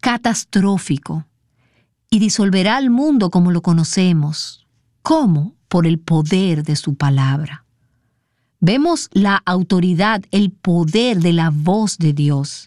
catastrófico y disolverá al mundo como lo conocemos. ¿Cómo? Por el poder de su palabra. Vemos la autoridad, el poder de la voz de Dios.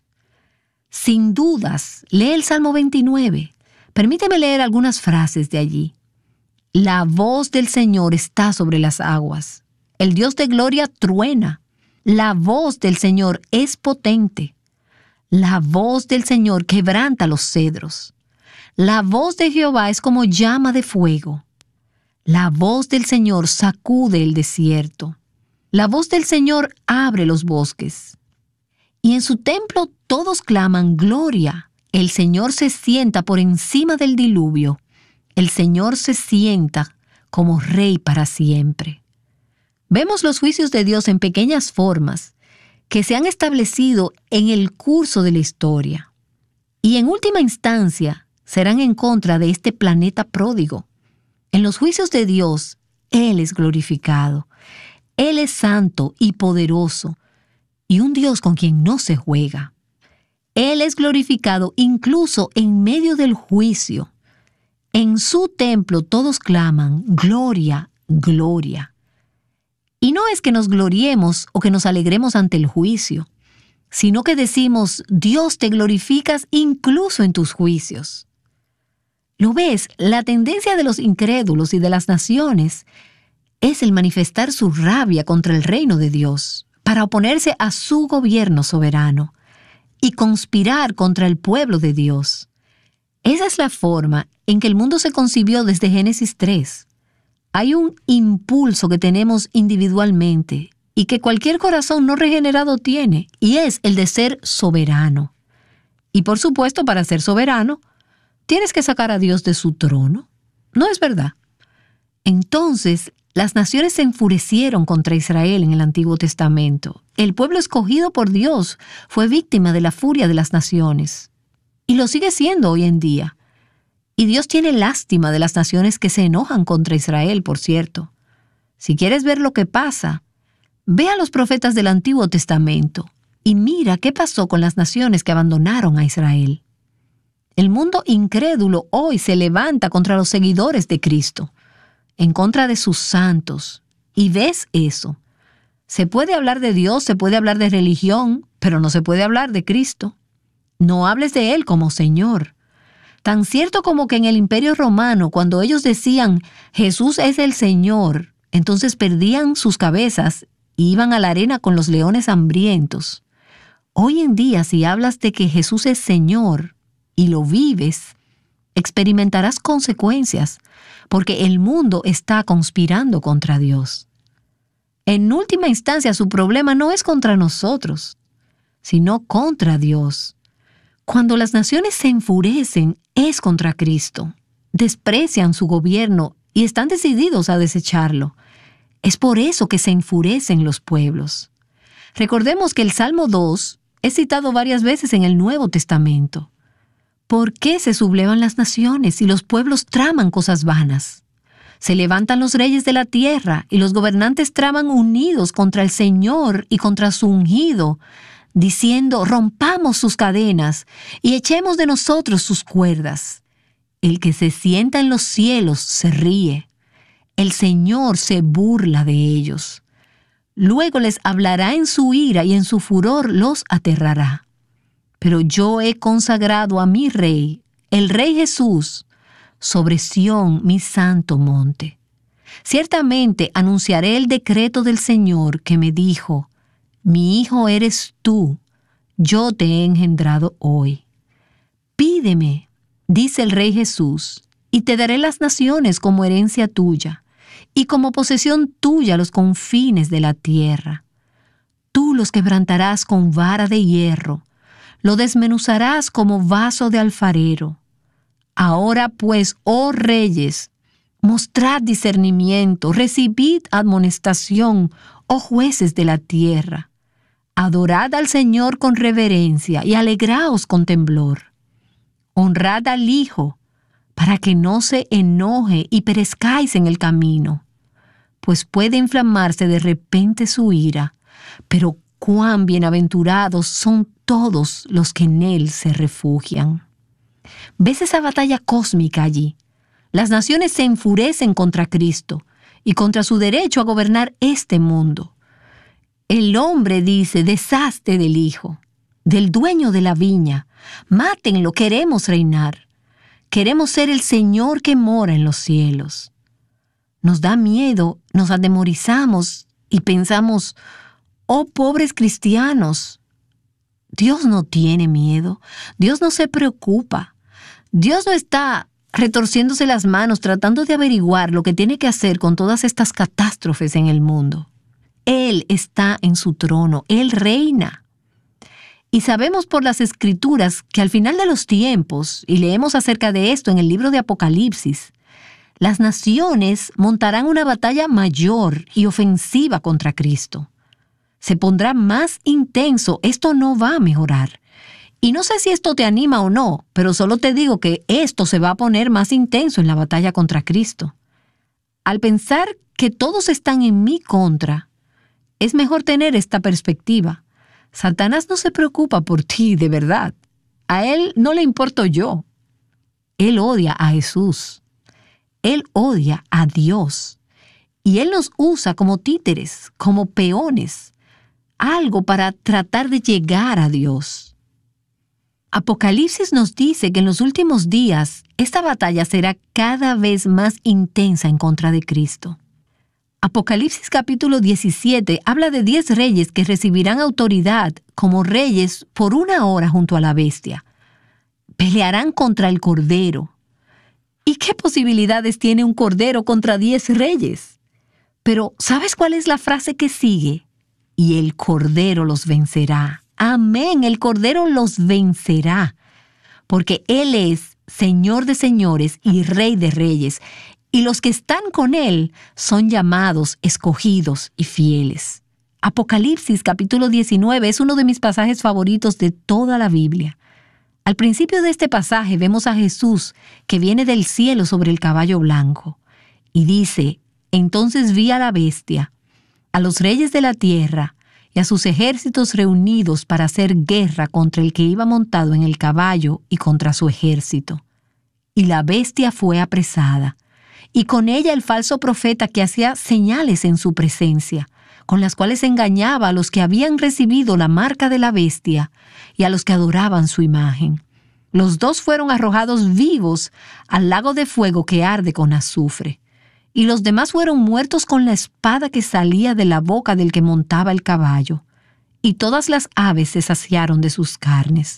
Sin dudas, lee el Salmo 29. Permíteme leer algunas frases de allí. La voz del Señor está sobre las aguas. El Dios de gloria truena. La voz del Señor es potente. La voz del Señor quebranta los cedros. La voz de Jehová es como llama de fuego. La voz del Señor sacude el desierto. La voz del Señor abre los bosques. Y en su templo todos claman gloria. El Señor se sienta por encima del diluvio. El Señor se sienta como Rey para siempre. Vemos los juicios de Dios en pequeñas formas que se han establecido en el curso de la historia. Y en última instancia serán en contra de este planeta pródigo. En los juicios de Dios, Él es glorificado. Él es santo y poderoso, y un Dios con quien no se juega. Él es glorificado incluso en medio del juicio. En su templo todos claman, gloria, gloria. Y no es que nos gloriemos o que nos alegremos ante el juicio, sino que decimos, Dios, te glorificas incluso en tus juicios. ¿Lo ves? La tendencia de los incrédulos y de las naciones es el manifestar su rabia contra el reino de Dios, para oponerse a su gobierno soberano y conspirar contra el pueblo de Dios. Esa es la forma en que el mundo se concibió desde Génesis 3. Hay un impulso que tenemos individualmente y que cualquier corazón no regenerado tiene, y es el de ser soberano. Y por supuesto, para ser soberano, tienes que sacar a Dios de su trono. ¿No es verdad? Entonces, las naciones se enfurecieron contra Israel en el Antiguo Testamento. El pueblo escogido por Dios fue víctima de la furia de las naciones. Y lo sigue siendo hoy en día. Y Dios tiene lástima de las naciones que se enojan contra Israel, por cierto. Si quieres ver lo que pasa, ve a los profetas del Antiguo Testamento y mira qué pasó con las naciones que abandonaron a Israel. El mundo incrédulo hoy se levanta contra los seguidores de Cristo, en contra de sus santos. Y ves eso. Se puede hablar de Dios, se puede hablar de religión, pero no se puede hablar de Cristo. No hables de Él como Señor. Tan cierto como que en el Imperio Romano, cuando ellos decían Jesús es el Señor, entonces perdían sus cabezas e iban a la arena con los leones hambrientos. Hoy en día, si hablas de que Jesús es Señor y lo vives, experimentarás consecuencias, porque el mundo está conspirando contra Dios. En última instancia, su problema no es contra nosotros, sino contra Dios. Cuando las naciones se enfurecen, es contra Cristo. Desprecian su gobierno y están decididos a desecharlo. Es por eso que se enfurecen los pueblos. Recordemos que el Salmo 2 es citado varias veces en el Nuevo Testamento. ¿Por qué se sublevan las naciones y los pueblos traman cosas vanas? Se levantan los reyes de la tierra y los gobernantes traman unidos contra el Señor y contra su ungido, diciendo, rompamos sus cadenas y echemos de nosotros sus cuerdas. El que se sienta en los cielos se ríe. El Señor se burla de ellos. Luego les hablará en su ira y en su furor los aterrará. Pero yo he consagrado a mi Rey, el Rey Jesús, sobre Sión, mi santo monte. Ciertamente anunciaré el decreto del Señor que me dijo, mi hijo eres tú, yo te he engendrado hoy. Pídeme, dice el Rey Jesús, y te daré las naciones como herencia tuya, y como posesión tuya los confines de la tierra. Tú los quebrantarás con vara de hierro, lo desmenuzarás como vaso de alfarero. Ahora pues, oh reyes, mostrad discernimiento, recibid admonestación, oh jueces de la tierra. Adorad al Señor con reverencia y alegraos con temblor. Honrad al Hijo, para que no se enoje y perezcáis en el camino, pues puede inflamarse de repente su ira, pero cuán bienaventurados son todos los que en Él se refugian. ¿Ves esa batalla cósmica allí? Las naciones se enfurecen contra Cristo y contra su derecho a gobernar este mundo. El hombre dice, deshazte del hijo, del dueño de la viña. Mátenlo, queremos reinar. Queremos ser el Señor que mora en los cielos. Nos da miedo, nos atemorizamos y pensamos, oh pobres cristianos, Dios no tiene miedo, Dios no se preocupa, Dios no está retorciéndose las manos tratando de averiguar lo que tiene que hacer con todas estas catástrofes en el mundo. Él está en su trono, Él reina. Y sabemos por las Escrituras que al final de los tiempos, y leemos acerca de esto en el libro de Apocalipsis, las naciones montarán una batalla mayor y ofensiva contra Cristo. Se pondrá más intenso, esto no va a mejorar. Y no sé si esto te anima o no, pero solo te digo que esto se va a poner más intenso en la batalla contra Cristo. Al pensar que todos están en mi contra, es mejor tener esta perspectiva. Satanás no se preocupa por ti de verdad. A él no le importo yo. Él odia a Jesús. Él odia a Dios. Y Él nos usa como títeres, como peones, algo para tratar de llegar a Dios. Apocalipsis nos dice que en los últimos días esta batalla será cada vez más intensa en contra de Cristo. Apocalipsis capítulo 17 habla de 10 reyes que recibirán autoridad como reyes por 1 hora junto a la bestia. Pelearán contra el Cordero. ¿Y qué posibilidades tiene un Cordero contra 10 reyes? Pero, ¿sabes cuál es la frase que sigue? Y el Cordero los vencerá. Amén, el Cordero los vencerá. Porque Él es Señor de señores y Rey de reyes. Y los que están con Él son llamados, escogidos y fieles. Apocalipsis capítulo 19 es uno de mis pasajes favoritos de toda la Biblia. Al principio de este pasaje vemos a Jesús que viene del cielo sobre el caballo blanco. Y dice, entonces vi a la bestia, a los reyes de la tierra y a sus ejércitos reunidos para hacer guerra contra el que iba montado en el caballo y contra su ejército. Y la bestia fue apresada, y con ella el falso profeta que hacía señales en su presencia, con las cuales engañaba a los que habían recibido la marca de la bestia y a los que adoraban su imagen. Los 2 fueron arrojados vivos al lago de fuego que arde con azufre. Y los demás fueron muertos con la espada que salía de la boca del que montaba el caballo. Y todas las aves se saciaron de sus carnes.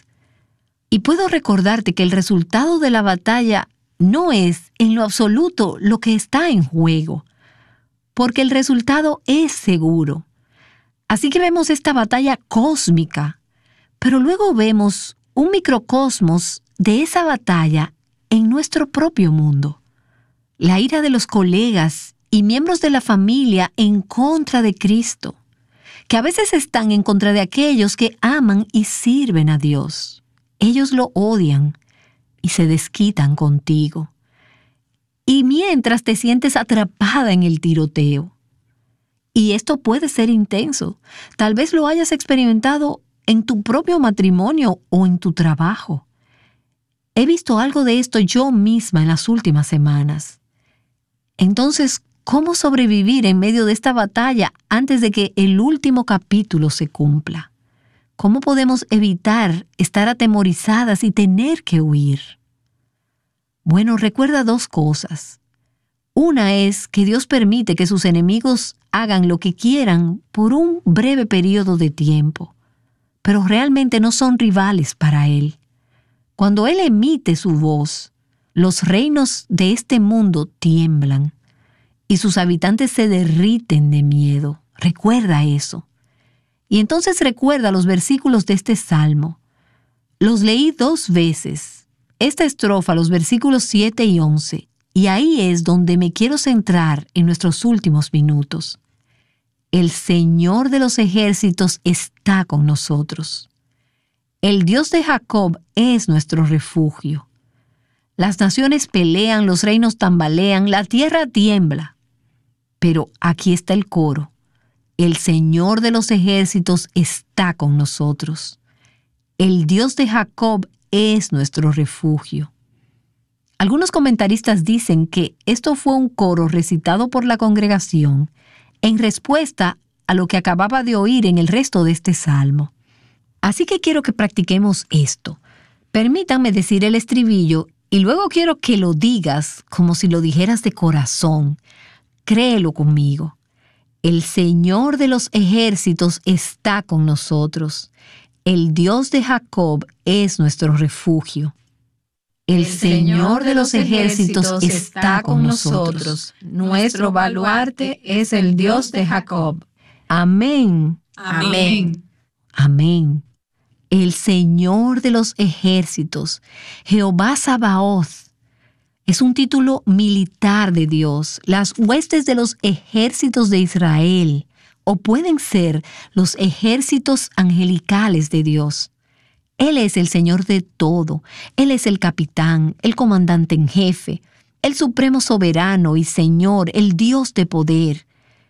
Y puedo recordarte que el resultado de la batalla no es en lo absoluto lo que está en juego, porque el resultado es seguro. Así que vemos esta batalla cósmica, pero luego vemos un microcosmos de esa batalla en nuestro propio mundo. La ira de los colegas y miembros de la familia en contra de Cristo, que a veces están en contra de aquellos que aman y sirven a Dios. Ellos lo odian y se desquitan contigo. Y mientras te sientes atrapada en el tiroteo. Y esto puede ser intenso. Tal vez lo hayas experimentado en tu propio matrimonio o en tu trabajo. He visto algo de esto yo misma en las últimas semanas. Entonces, ¿cómo sobrevivir en medio de esta batalla antes de que el último capítulo se cumpla? ¿Cómo podemos evitar estar atemorizadas y tener que huir? Bueno, recuerda 2 cosas. Una es que Dios permite que sus enemigos hagan lo que quieran por un breve periodo de tiempo, pero realmente no son rivales para Él. Cuando Él emite su voz, los reinos de este mundo tiemblan y sus habitantes se derriten de miedo. Recuerda eso. Y entonces recuerda los versículos de este salmo. Los leí 2 veces. Esta estrofa, los versículos 7 y 11, y ahí es donde me quiero centrar en nuestros últimos minutos. El Señor de los ejércitos está con nosotros. El Dios de Jacob es nuestro refugio. Las naciones pelean, los reinos tambalean, la tierra tiembla. Pero aquí está el coro. El Señor de los ejércitos está con nosotros. El Dios de Jacob es nuestro refugio. Algunos comentaristas dicen que esto fue un coro recitado por la congregación en respuesta a lo que acababa de oír en el resto de este salmo. Así que quiero que practiquemos esto. Permítanme decir el estribillo y luego quiero que lo digas como si lo dijeras de corazón. Créelo conmigo. El Señor de los ejércitos está con nosotros. El Dios de Jacob es nuestro refugio. El Señor de los ejércitos está con nosotros. Nuestro baluarte es el Dios de Jacob. Amén. Amén. Amén. El Señor de los ejércitos, Jehová Sabaoth, es un título militar de Dios, las huestes de los ejércitos de Israel, o pueden ser los ejércitos angelicales de Dios. Él es el Señor de todo, Él es el capitán, el comandante en jefe, el supremo soberano y Señor, el Dios de poder.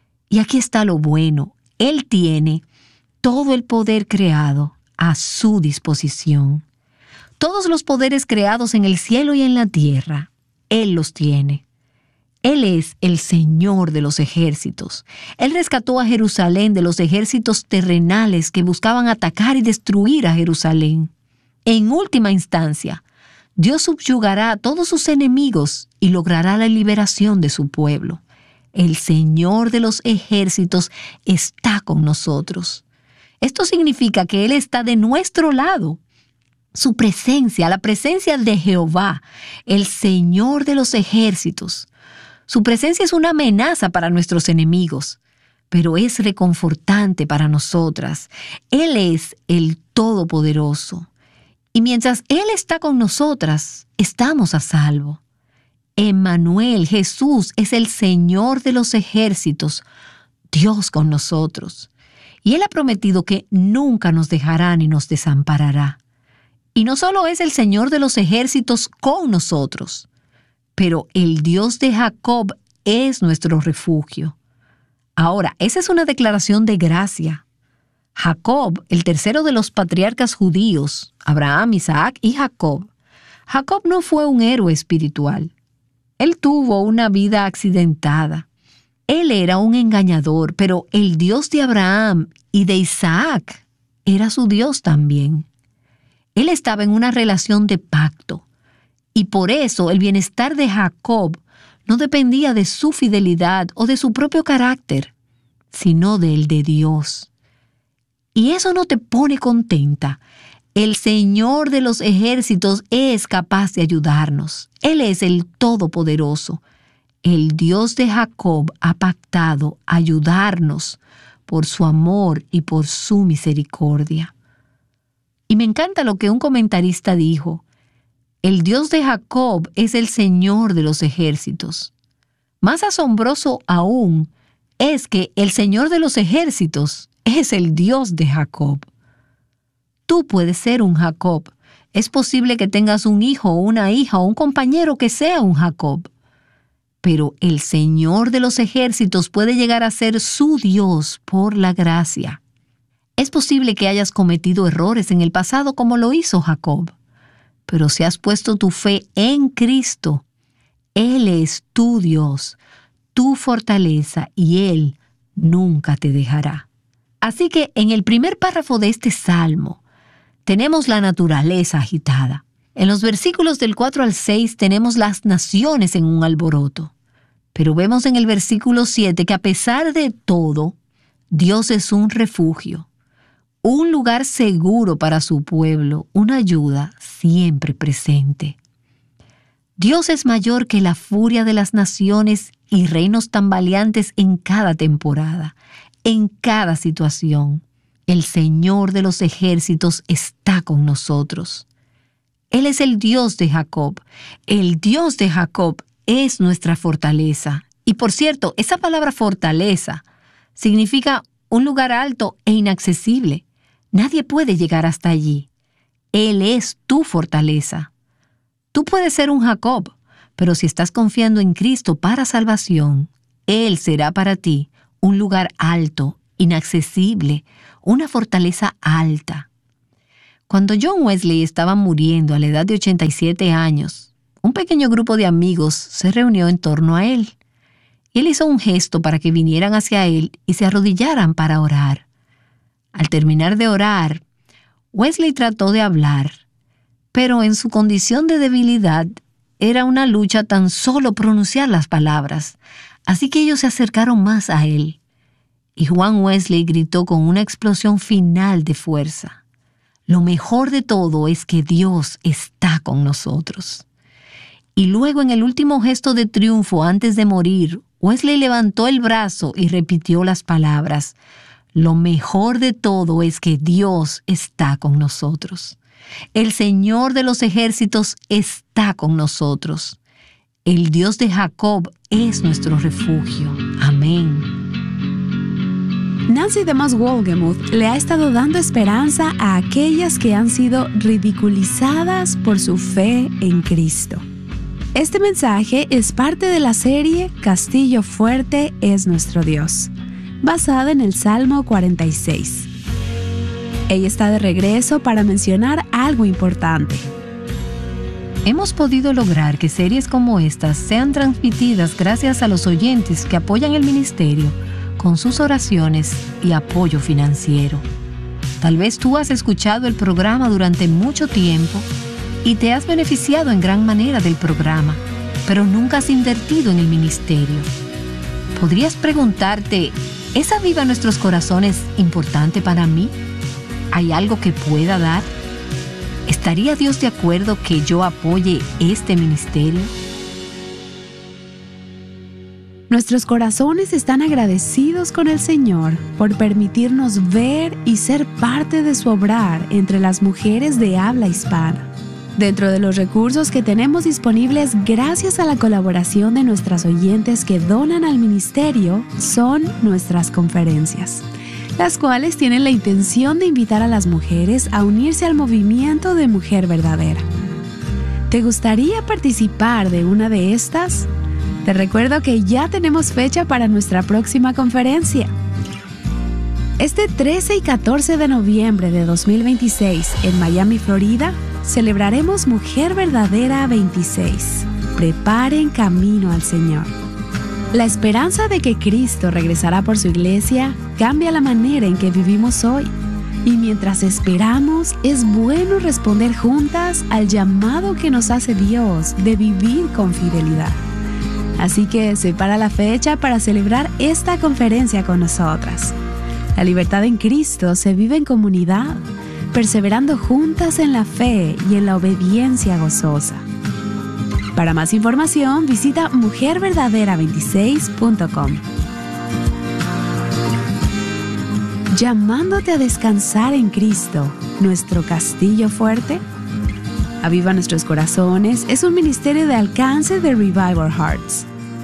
Y aquí está lo bueno, Él tiene todo el poder creado a su disposición. Todos los poderes creados en el cielo y en la tierra, Él los tiene. Él es el Señor de los ejércitos. Él rescató a Jerusalén de los ejércitos terrenales que buscaban atacar y destruir a Jerusalén. En última instancia, Dios subyugará a todos sus enemigos y logrará la liberación de su pueblo. El Señor de los ejércitos está con nosotros. Esto significa que Él está de nuestro lado. Su presencia, la presencia de Jehová, el Señor de los ejércitos. Su presencia es una amenaza para nuestros enemigos, pero es reconfortante para nosotras. Él es el Todopoderoso. Y mientras Él está con nosotras, estamos a salvo. Emmanuel, Jesús, es el Señor de los ejércitos, Dios con nosotros. Y Él ha prometido que nunca nos dejará ni nos desamparará. Y no solo es el Señor de los ejércitos con nosotros, pero el Dios de Jacob es nuestro refugio. Ahora, esa es una declaración de gracia. Jacob, el tercero de los patriarcas judíos, Abraham, Isaac y Jacob. Jacob no fue un héroe espiritual. Él tuvo una vida accidentada. Él era un engañador, pero el Dios de Abraham y de Isaac era su Dios también. Él estaba en una relación de pacto, y por eso el bienestar de Jacob no dependía de su fidelidad o de su propio carácter, sino del de Dios. Y eso no te pone contenta. El Señor de los ejércitos es capaz de ayudarnos. Él es el Todopoderoso. El Dios de Jacob ha pactado ayudarnos por su amor y por su misericordia. Y me encanta lo que un comentarista dijo. El Dios de Jacob es el Señor de los ejércitos. Más asombroso aún es que el Señor de los ejércitos es el Dios de Jacob. Tú puedes ser un Jacob. Es posible que tengas un hijo o una hija o un compañero que sea un Jacob. Pero el Señor de los ejércitos puede llegar a ser su Dios por la gracia. Es posible que hayas cometido errores en el pasado como lo hizo Jacob. Pero si has puesto tu fe en Cristo, Él es tu Dios, tu fortaleza, y Él nunca te dejará. Así que en el primer párrafo de este salmo tenemos la naturaleza agitada. En los versículos del 4 al 6 tenemos las naciones en un alboroto. Pero vemos en el versículo 7 que a pesar de todo, Dios es un refugio, un lugar seguro para su pueblo, una ayuda siempre presente. Dios es mayor que la furia de las naciones y reinos tambaleantes en cada temporada, en cada situación. El Señor de los ejércitos está con nosotros. Él es el Dios de Jacob. El Dios de Jacob es nuestra fortaleza. Y por cierto, esa palabra fortaleza significa un lugar alto e inaccesible. Nadie puede llegar hasta allí. Él es tu fortaleza. Tú puedes ser un Jacob, pero si estás confiando en Cristo para salvación, Él será para ti un lugar alto, inaccesible, una fortaleza alta. Cuando John Wesley estaba muriendo a la edad de 87 años, un pequeño grupo de amigos se reunió en torno a él. Él hizo un gesto para que vinieran hacia él y se arrodillaran para orar. Al terminar de orar, Wesley trató de hablar, pero en su condición de debilidad era una lucha tan solo pronunciar las palabras, así que ellos se acercaron más a él. Y Juan Wesley gritó con una explosión final de fuerza: lo mejor de todo es que Dios está con nosotros. Y luego, en el último gesto de triunfo antes de morir, Wesley levantó el brazo y repitió las palabras: lo mejor de todo es que Dios está con nosotros. El Señor de los ejércitos está con nosotros. El Dios de Jacob es nuestro refugio. Amén. Nancy DeMoss Wolgemuth le ha estado dando esperanza a aquellas que han sido ridiculizadas por su fe en Cristo. Este mensaje es parte de la serie Castillo Fuerte es nuestro Dios, basada en el Salmo 46. Ella está de regreso para mencionar algo importante. Hemos podido lograr que series como estas sean transmitidas gracias a los oyentes que apoyan el ministerio con sus oraciones y apoyo financiero. Tal vez tú has escuchado el programa durante mucho tiempo y te has beneficiado en gran manera del programa, pero nunca has invertido en el ministerio. ¿Podrías preguntarte, ¿es Aviva Nuestros Corazones importante para mí? ¿Hay algo que pueda dar? ¿Estaría Dios de acuerdo que yo apoye este ministerio? Nuestros corazones están agradecidos con el Señor por permitirnos ver y ser parte de su obrar entre las mujeres de habla hispana. Dentro de los recursos que tenemos disponibles gracias a la colaboración de nuestras oyentes que donan al ministerio son nuestras conferencias, las cuales tienen la intención de invitar a las mujeres a unirse al movimiento de Mujer Verdadera. ¿Te gustaría participar de una de estas? Te recuerdo que ya tenemos fecha para nuestra próxima conferencia. Este 13 y 14 de noviembre de 2026 en Miami, Florida, celebraremos Mujer Verdadera 26. Preparen camino al Señor. La esperanza de que Cristo regresará por su iglesia cambia la manera en que vivimos hoy. Y mientras esperamos, es bueno responder juntas al llamado que nos hace Dios de vivir con fidelidad. Así que separa la fecha para celebrar esta conferencia con nosotras. La libertad en Cristo se vive en comunidad, perseverando juntas en la fe y en la obediencia gozosa. Para más información, visita mujerverdadera26.com. Llamándote a descansar en Cristo, nuestro castillo fuerte. Aviva Nuestros Corazones es un ministerio de alcance de Revival Hearts.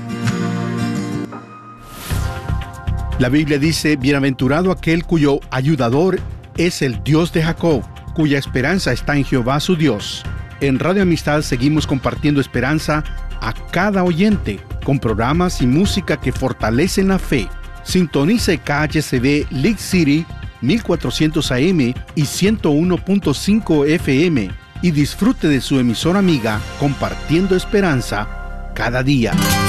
La Biblia dice: bienaventurado aquel cuyo ayudador es el Dios de Jacob, cuya esperanza está en Jehová su Dios. En Radio Amistad seguimos compartiendo esperanza a cada oyente, con programas y música que fortalecen la fe. Sintonice KHCB League City 1400 AM y 101.5 FM y disfrute de su emisora amiga compartiendo esperanza cada día.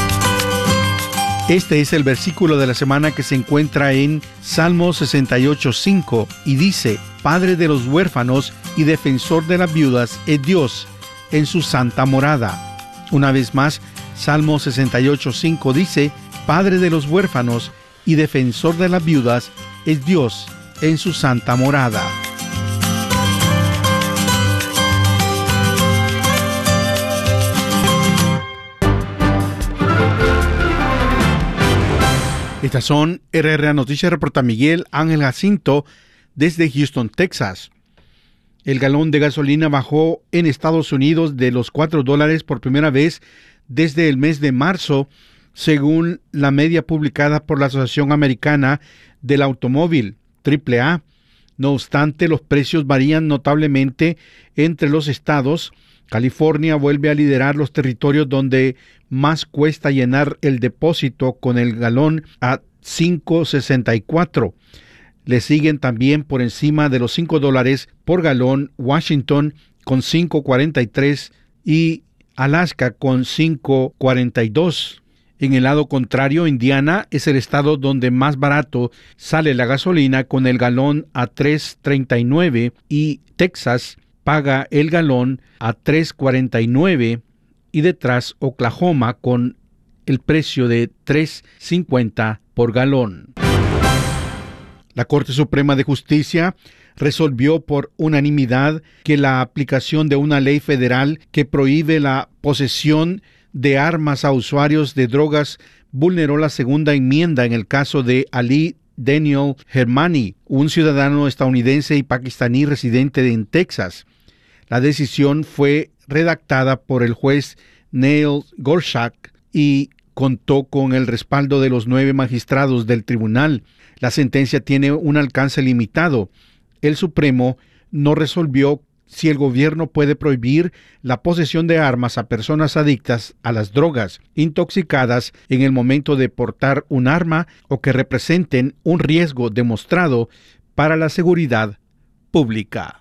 Este es el versículo de la semana que se encuentra en Salmo 68:5 y dice: Padre de los huérfanos y defensor de las viudas es Dios en su santa morada. Una vez más, Salmo 68:5 dice: Padre de los huérfanos y defensor de las viudas es Dios en su santa morada. Estas son RRA Noticias, reporta Miguel Ángel Jacinto desde Houston, Texas. El galón de gasolina bajó en Estados Unidos de los $4 por primera vez desde el mes de marzo, según la media publicada por la Asociación Americana del Automóvil, AAA. No obstante, los precios varían notablemente entre los estados. California vuelve a liderar los territorios donde más cuesta llenar el depósito, con el galón a $5.64. Le siguen también por encima de los $5 por galón Washington con $5.43 y Alaska con 5.42. En el lado contrario, Indiana es el estado donde más barato sale la gasolina con el galón a 3.39 y Texas paga el galón a 3.49 y detrás Oklahoma con el precio de 3.50 por galón. La Corte Suprema de Justicia resolvió por unanimidad que la aplicación de una ley federal que prohíbe la posesión de armas a usuarios de drogas vulneró la segunda enmienda en el caso de Ali Daniel Hermani, un ciudadano estadounidense y pakistaní residente en Texas. La decisión fue redactada por el juez Neil Gorsuch y contó con el respaldo de los 9 magistrados del tribunal. La sentencia tiene un alcance limitado. El Supremo no resolvió si el gobierno puede prohibir la posesión de armas a personas adictas a las drogas, intoxicadas en el momento de portar un arma o que representen un riesgo demostrado para la seguridad pública.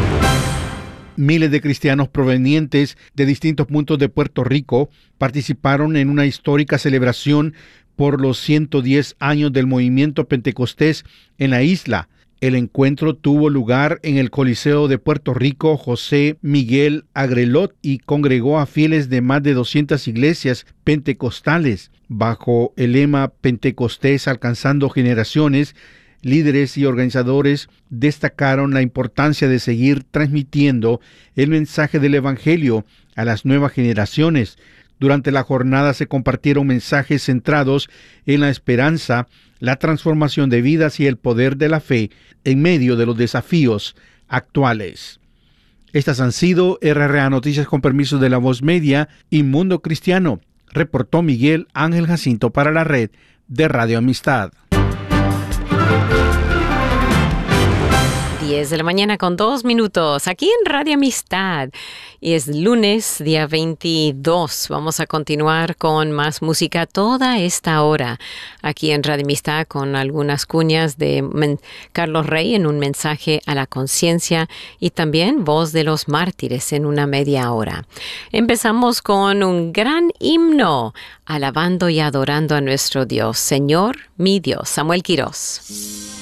Miles de cristianos provenientes de distintos puntos de Puerto Rico participaron en una histórica celebración por los 110 años del movimiento Pentecostés en la isla. El encuentro tuvo lugar en el Coliseo de Puerto Rico José Miguel Agrelot y congregó a fieles de más de 200 iglesias pentecostales. Bajo el lema Pentecostés alcanzando generaciones, líderes y organizadores destacaron la importancia de seguir transmitiendo el mensaje del Evangelio a las nuevas generaciones. Durante la jornada se compartieron mensajes centrados en la esperanza, la transformación de vidas y el poder de la fe en medio de los desafíos actuales. Estas han sido RRA Noticias con permiso de La Voz Media y Mundo Cristiano. Reportó Miguel Ángel Jacinto para la red de Radio Amistad. 10 de la mañana con 2 minutos, aquí en Radio Amistad. Y es lunes, día 22. Vamos a continuar con más música toda esta hora, aquí en Radio Amistad, con algunas cuñas de Carlos Rey en un mensaje a la conciencia y también Voz de los Mártires en una media hora. Empezamos con un gran himno, alabando y adorando a nuestro Dios. Señor, mi Dios. Samuel Quirós.